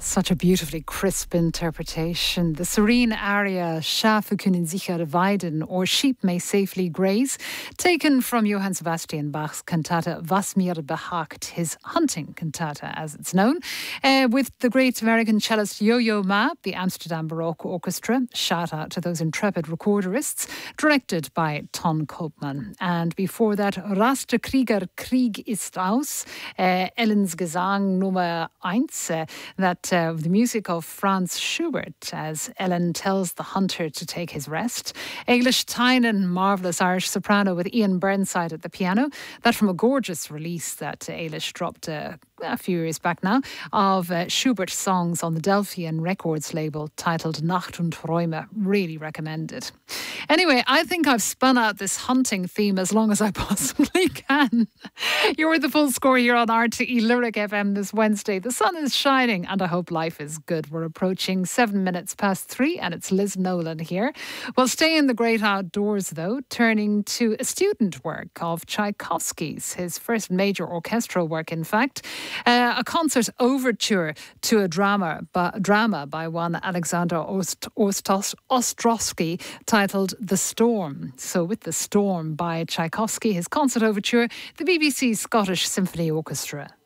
Such a beautifully crisp interpretation. The serene aria Schafe können sicher weiden, or Sheep May Safely Graze, taken from Johann Sebastian Bach's cantata Was mir behagt, his hunting cantata as it's known, with the great American cellist Yo-Yo Ma, the Amsterdam Baroque Orchestra. Shout out to those intrepid recorderists, directed by Ton Koopman. And before that, Raste Krieger, Krieg ist aus, Ellen's Gesang Nummer 1, the music of Franz Schubert, as Ellen tells the hunter to take his rest. Eilish Tynan, marvellous Irish soprano with Ian Burnside at the piano. That from a gorgeous release that Eilish dropped a few years back now, of Schubert songs on the Delphian Records label titled Nacht und Träume. Really recommended. Anyway, I think I've spun out this hunting theme as long as I possibly can. You're the full score here on RTE Lyric FM this Wednesday. The sun is shining and I hope life is good. We're approaching 7 minutes past 3 and it's Liz Nolan here. We'll stay in the great outdoors though, turning to a student work of Tchaikovsky's, his first major orchestral work in fact. A concert overture to a drama by one Alexander Ostrowski titled The Storm. So with The Storm by Tchaikovsky, his concert overture, the BBC's Scottish Symphony Orchestra.